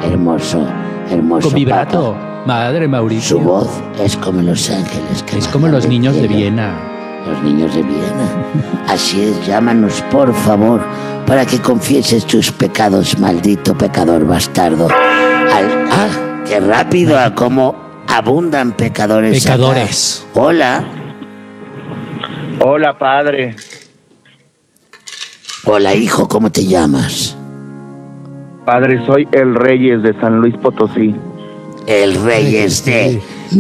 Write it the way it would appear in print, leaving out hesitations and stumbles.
hermoso, hermoso Con vibrato. Papa. Madre Mauricio. Su voz es como los ángeles que Es como bajan los del niños de cielo. Viena. Los niños de Viena. Así es, llámanos por favor para que confieses tus pecados, maldito pecador bastardo. ¡Qué rápido! A cómo abundan pecadores. Pecadores. Acá. Hola. Hola, padre. Hola, hijo, ¿cómo te llamas? Padre, soy el Reyes de San Luis Potosí. El Reyes de